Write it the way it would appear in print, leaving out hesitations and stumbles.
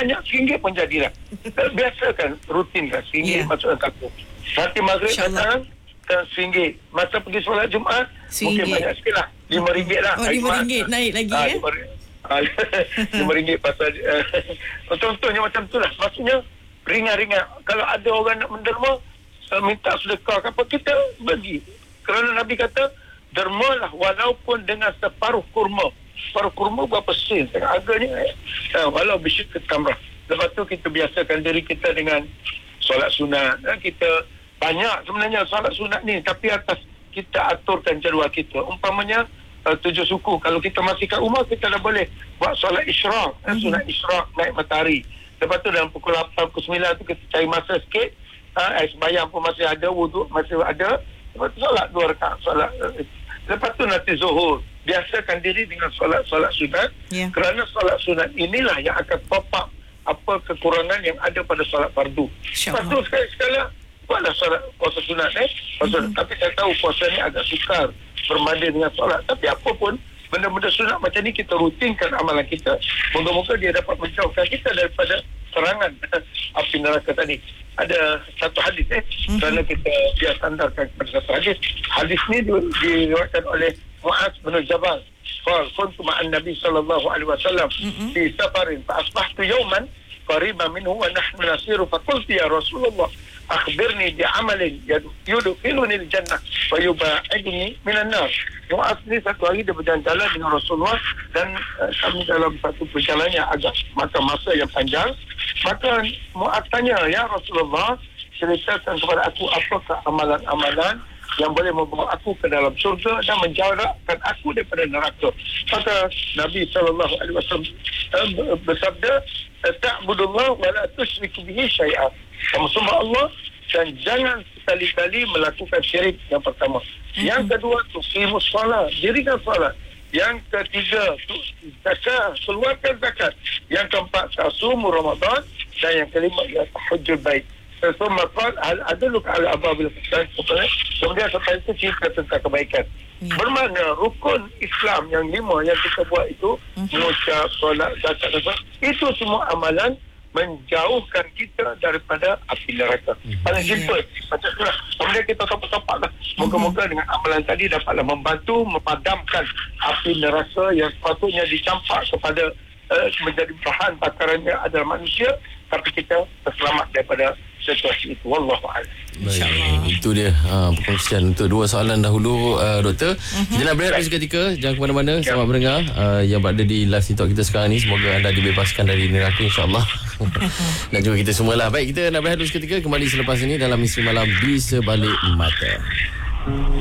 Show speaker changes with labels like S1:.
S1: banyak RM1 pun jadilah. Biasa kan, rutin kan, RM1 masuk dalam kartu. Nanti maghrib datang, RM1. Masa pergi solat Jumaat, mungkin banyak sikit lah. RM5 lah.
S2: RM5 naik lagi ya?
S1: RM5 pasal contohnya macam tu lah. Maksudnya ringan-ringan. Kalau ada orang nak menderma, minta sedekah apa, kita bagi. Kerana Nabi kata, dermalah walaupun dengan separuh kurma. Separuh kurma berapa sen? Harganya walau bisyik tamrah. Lepas tu kita biasakan diri kita dengan solat sunat. Kita banyak sebenarnya solat sunat ni, tapi atas kita aturkan jadual kita. Umpamanya 7 suku. Kalau kita masih kat rumah, kita dah boleh buat solat isyraq. Sunat isyraq naik matahari. Lepas tu dalam pukul 8, pukul 9 tu kita cari masa sikit. Sembahyang pun masih ada, wuduk masih ada. Lepas tu solat 2 rakaat. Lepas tu nanti zuhur. Biasakan diri dengan solat sunat. Kerana solat sunat inilah yang akan top up apa kekurangan yang ada pada solat fardu. Lepas tu sekali-sekala buatlah solat puasa sunat. Tapi saya tahu puasa ni agak sukar berbanding dengan solat. Tapi apa pun, benda-benda sunat macam ni kita rutinkan amalan kita. Moga-moga dia dapat menjauhkan kita daripada serangan api neraka tadi. Ada satu hadis kerana kita biar sandarkan kepada satu hadis. Hadis ni diriwayatkan oleh Mu'az bin Jabal. Kuntu ma'an Nabi sallallahu alaihi wasallam fi safarin fa asbahtu yawman qariban minhu wa nahnu nasiru fa qultu ya Rasulullah akhbirni bi amalin yudkhiluni al-jannah wa yubaidni minan nar. Mu'az ni satu hari dia berjalan-jalan dengan Rasulullah dan kami dalam satu perjalanan yang agak makan masa yang panjang. Maka Mu'az tanya, ya Rasulullah, ceritakan kepada aku apakah amalan-amalan yang boleh membawa aku ke dalam surga dan menjarakkan aku daripada neraka. Maka Nabi SAW bersabda, ta'budullah wa la tusyriku bihi syai'an. Kamu sembah Allah dan jangan sekali-kali melakukan syirik, yang pertama. Yang kedua, tuqimus salat, dirikan salat. Yang ketiga, zakat, keluarkan zakat. Yang keempat, tasumu Ramadan. Dan yang kelima, ya tahajjud bait. Semua qal aduluk ala ababil ihsan. Kemudian setelah itu cerita tentang kebaikan. Bermakna rukun Islam yang 5 yang kita buat itu, mengucap, solat, zakat, itu semua amalan menjauhkan kita daripada api neraka. Paling simple macam itulah. Kemudian kita topak-topak lah. Moga-moga dengan amalan tadi dapatlah membantu memadamkan api neraka yang sepatutnya dicampak kepada menjadi bahan bakarannya adalah manusia, tapi kita terselamat daripada situasi itu. Wallahu a'lam.
S3: Baik, itu dia perkongsian untuk 2 soalan dahulu, Doktor. Kita nak berehat seketika. Jangan ke mana-mana. Selamat mendengar yang berada di live TikTok kita sekarang ni. Semoga anda dibebaskan dari neraka, insyaAllah. Dan juga kita semualah. Baik, kita nak berehat dulu seketika. Kembali selepas ini dalam Misteri Malam di Sebalik Mata.